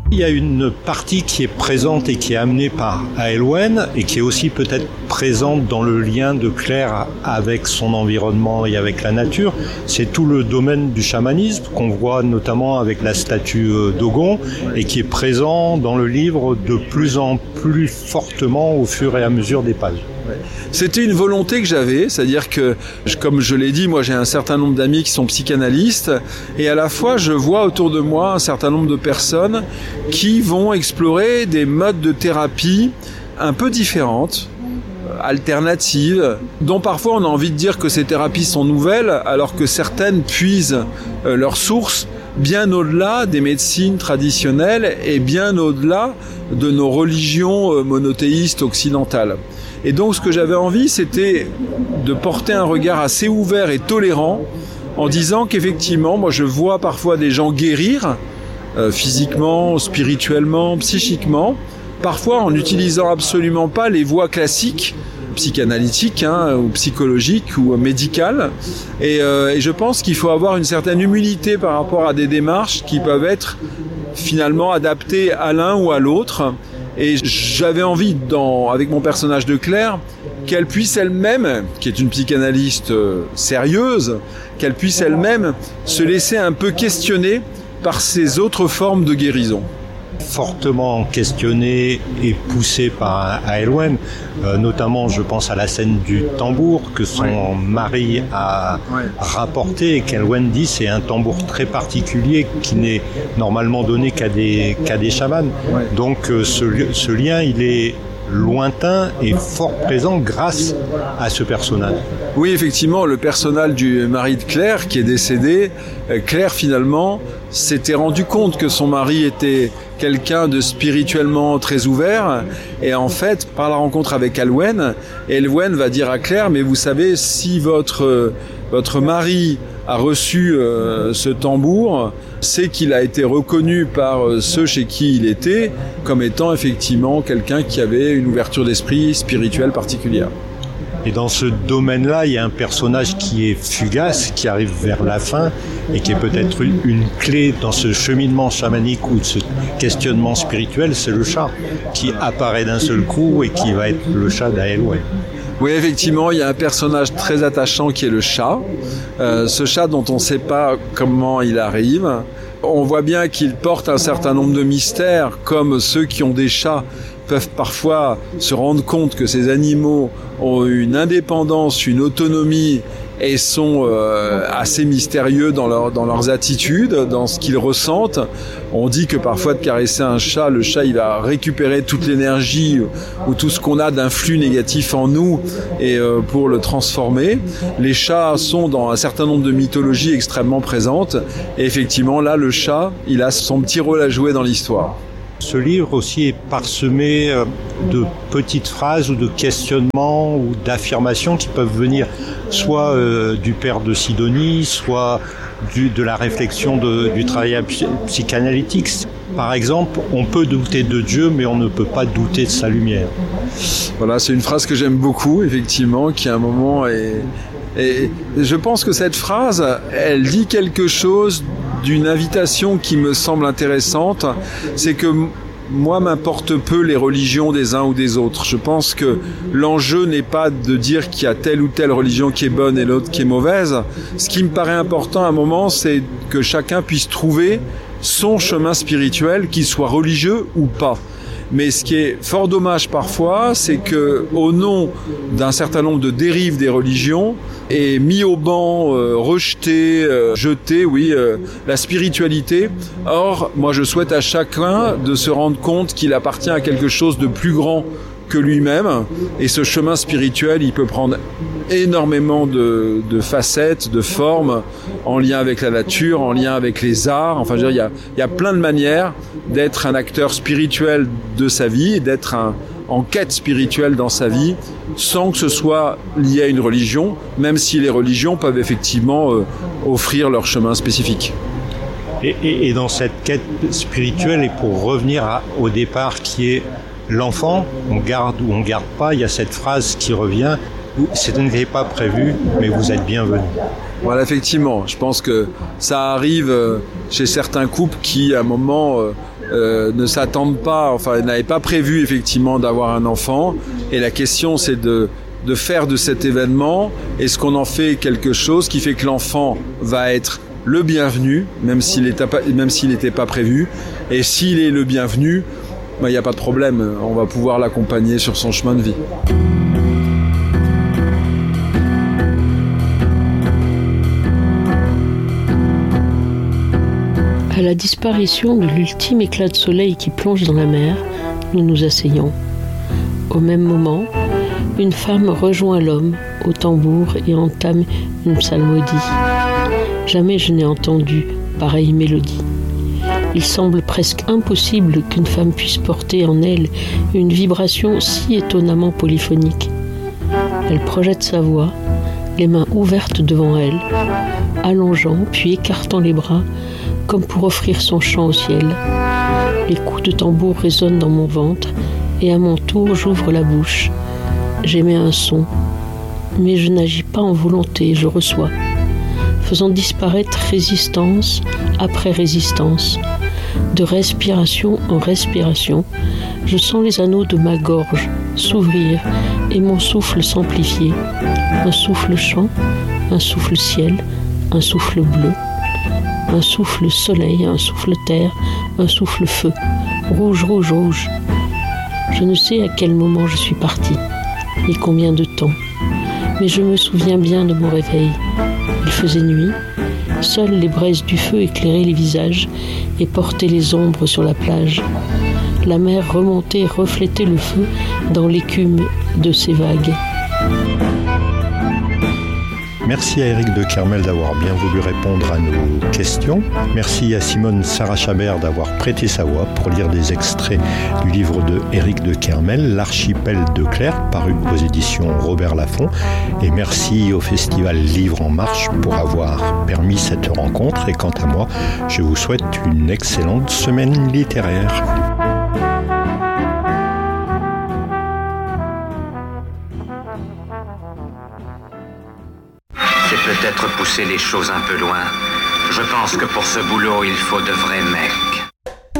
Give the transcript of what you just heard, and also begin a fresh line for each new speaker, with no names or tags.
Il y a une partie qui est présente et qui est amenée par Aylwen et qui est aussi peut-être présente dans le lien de Claire avec son environnement et avec la nature. C'est tout le domaine du chamanisme qu'on voit notamment avec la statue d'Ogon et qui est présent dans le livre de plus en plus fortement au fur et à mesure des pages.
C'était une volonté que j'avais, c'est-à-dire que, comme je l'ai dit, moi j'ai un certain nombre d'amis qui sont psychanalystes et à la fois je vois autour de moi un certain nombre de personnes qui vont explorer des modes de thérapie un peu différentes, alternatives, dont parfois on a envie de dire que ces thérapies sont nouvelles alors que certaines puisent leurs sources bien au-delà des médecines traditionnelles et bien au-delà de nos religions monothéistes occidentales. Et donc ce que j'avais envie, c'était de porter un regard assez ouvert et tolérant en disant qu'effectivement, moi je vois parfois des gens guérir physiquement, spirituellement, psychiquement, parfois en n'utilisant absolument pas les voies classiques, psychanalytiques ou psychologiques ou médicales. Et je pense qu'il faut avoir une certaine humilité par rapport à des démarches qui peuvent être finalement adaptées à l'un ou à l'autre. Et j'avais envie, avec mon personnage de Claire, qu'elle puisse elle-même, qui est une psychanalyste sérieuse, qu'elle puisse elle-même se laisser un peu questionner par ces autres formes de guérison.
Fortement questionné et poussé par Aylwen, notamment je pense à la scène du tambour que son mari a rapporté et qu'Aylwen dit c'est un tambour très particulier qui n'est normalement donné qu'à des chamans. Donc ce lien il est lointain et fort présent grâce à ce personnage.
Oui, effectivement, le personnage du mari de Claire qui est décédé, Claire finalement s'était rendu compte que son mari était quelqu'un de spirituellement très ouvert et en fait, par la rencontre avec Aylwen va dire à Claire, mais vous savez, si votre mari a reçu ce tambour, c'est qu'il a été reconnu par ceux chez qui il était comme étant effectivement quelqu'un qui avait une ouverture d'esprit spirituelle particulière.
Et dans ce domaine-là, il y a un personnage qui est fugace, qui arrive vers la fin et qui est peut-être une clé dans ce cheminement chamanique ou ce questionnement spirituel, c'est le chat qui apparaît d'un seul coup et qui va être le chat d'Aylwen.
Oui, effectivement, il y a un personnage très attachant qui est le chat. Ce chat dont on ne sait pas comment il arrive. On voit bien qu'il porte un certain nombre de mystères, comme ceux qui ont des chats peuvent parfois se rendre compte que ces animaux ont une indépendance, une autonomie et sont assez mystérieux dans leurs attitudes, dans ce qu'ils ressentent. On dit que parfois de caresser un chat, le chat il va récupérer toute l'énergie ou tout ce qu'on a d'influx négatif en nous et pour le transformer. Les chats sont dans un certain nombre de mythologies extrêmement présentes et effectivement là le chat il a son petit rôle à jouer dans l'histoire.
Ce livre aussi est parsemé de petites phrases ou de questionnements ou d'affirmations qui peuvent venir soit du père de Sidonie, soit de la réflexion du travail psychanalytique. Par exemple, on peut douter de Dieu, mais on ne peut pas douter de sa lumière.
Voilà, c'est une phrase que j'aime beaucoup, effectivement, qui à un moment est... Et je pense que cette phrase, elle dit quelque chose d'une invitation qui me semble intéressante, c'est que moi m'importe peu les religions des uns ou des autres. Je pense que l'enjeu n'est pas de dire qu'il y a telle ou telle religion qui est bonne et l'autre qui est mauvaise. Ce qui me paraît important à un moment, c'est que chacun puisse trouver son chemin spirituel, qu'il soit religieux ou pas. Mais ce qui est fort dommage parfois, c'est que au nom d'un certain nombre de dérives des religions, est mis au banc, rejeté, jeté, la spiritualité. Or, moi je souhaite à chacun de se rendre compte qu'il appartient à quelque chose de plus grand que lui-même, et ce chemin spirituel, il peut prendre énormément de facettes, de formes, en lien avec la nature, en lien avec les arts. Enfin, je veux dire, il y a plein de manières d'être un acteur spirituel de sa vie, d'être en quête spirituelle dans sa vie, sans que ce soit lié à une religion, même si les religions peuvent effectivement offrir leur chemin spécifique.
Et dans cette quête spirituelle, et pour revenir au départ qui est l'enfant, on garde ou on garde pas, il y a cette phrase qui revient, ce n'était pas prévu, mais vous êtes bienvenus.
Voilà, effectivement, je pense que ça arrive chez certains couples qui, à un moment, ne s'attendent pas, enfin n'avaient pas prévu effectivement d'avoir un enfant. Et la question c'est de faire de cet événement, est-ce qu'on en fait quelque chose qui fait que l'enfant va être le bienvenu, même s'il n'était pas prévu. Et s'il est le bienvenu, il n'y a pas de problème, on va pouvoir l'accompagner sur son chemin de vie.
À la disparition de l'ultime éclat de soleil qui plonge dans la mer, nous nous asseyons. Au même moment, une femme rejoint l'homme au tambour et entame une psalmodie. Jamais je n'ai entendu pareille mélodie. Il semble presque impossible qu'une femme puisse porter en elle une vibration si étonnamment polyphonique. Elle projette sa voix, les mains ouvertes devant elle, allongeant puis écartant les bras comme pour offrir son chant au ciel. Les coups de tambour résonnent dans mon ventre et à mon tour j'ouvre la bouche. J'émets un son, mais je n'agis pas en volonté, je reçois, faisant disparaître résistance après résistance. De respiration en respiration, je sens les anneaux de ma gorge s'ouvrir et mon souffle s'amplifier. Un souffle chant, un souffle ciel, un souffle bleu, un souffle soleil, un souffle terre, un souffle feu, rouge, rouge, rouge. Je ne sais à quel moment je suis partie, ni combien de temps, mais je me souviens bien de mon réveil. Il faisait nuit, seules les braises du feu éclairaient les visages et portaient les ombres sur la plage. La mer remontait et reflétait le feu dans l'écume de ses vagues.
Merci à Éric de Kermel d'avoir bien voulu répondre à nos questions. Merci à Simone Sarah-Chabert d'avoir prêté sa voix pour lire des extraits du livre de Éric de Kermel, L'archipel de Clerc, paru aux éditions Robert Laffont. Et merci au Festival Livre en Marche pour avoir permis cette rencontre. Et quant à moi, je vous souhaite une excellente semaine littéraire.
C'est peut-être pousser les choses un peu loin. Je pense que pour ce boulot, il faut de vrais mecs.